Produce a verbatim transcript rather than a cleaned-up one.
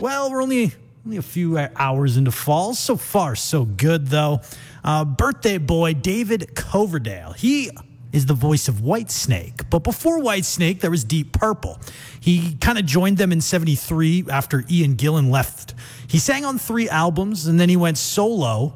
Well, we're only only a few hours into fall. So far, so good, though. Uh, birthday boy David Coverdale. He is the voice of Whitesnake. But before Whitesnake, there was Deep Purple. He kind of joined them in seventy-three after Ian Gillan left. He sang on three albums, and then he went solo